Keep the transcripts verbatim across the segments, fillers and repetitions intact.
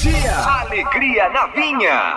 dia. Alegria na Vinha.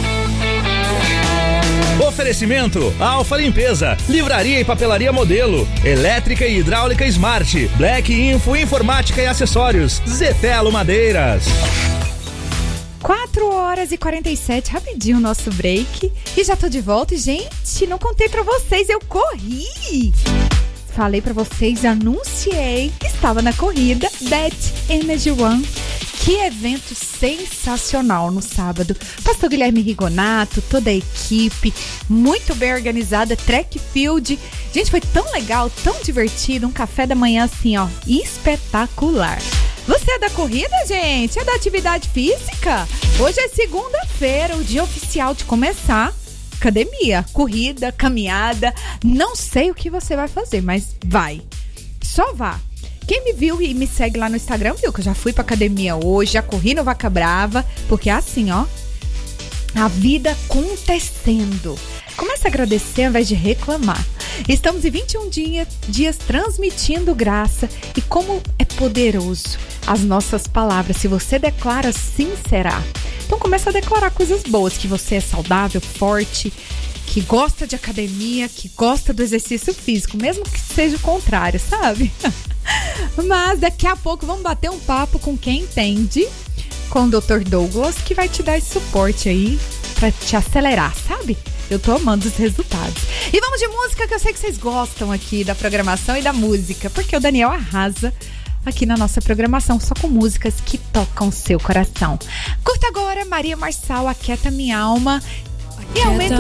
Oferecimento Alfa Limpeza, Livraria e Papelaria Modelo, Elétrica e Hidráulica Smart, Black Info Informática e Acessórios, Zetelo Madeiras. quatro horas e quarenta e sete, rapidinho o nosso break. E já tô de volta. E, gente, não contei pra vocês, eu corri! Falei pra vocês, anunciei que estava na corrida That Energy One. Que evento sensacional no sábado. Pastor Guilherme Rigonato, toda a equipe, muito bem organizada, track field. Gente, foi tão legal, tão divertido, um café da manhã assim, ó, espetacular. Você é da corrida, gente? É da atividade física? Hoje é segunda-feira, o dia oficial de começar. Academia, corrida, caminhada, não sei o que você vai fazer, mas vai. Só vá. Quem me viu e me segue lá no Instagram viu que eu já fui pra academia hoje, já corri no Vaca Brava, porque é assim, ó, a vida acontecendo. Comece a agradecer ao invés de reclamar. Estamos em vinte e um dia, dias transmitindo graça e como é poderoso as nossas palavras. Se você declara, sim será. Então começa a declarar coisas boas, que você é saudável, forte, que gosta de academia, que gosta do exercício físico, mesmo que seja o contrário, sabe? Mas daqui a pouco vamos bater um papo com quem entende, com o doutor Douglas, que vai te dar esse suporte aí pra te acelerar, sabe? Eu tô amando os resultados. E vamos de música, que eu sei que vocês gostam aqui da programação e da música, porque o Daniel arrasa aqui na nossa programação, só com músicas que tocam seu coração. Curta agora Maria Marçal, Aquieta Minha Alma, e aumenta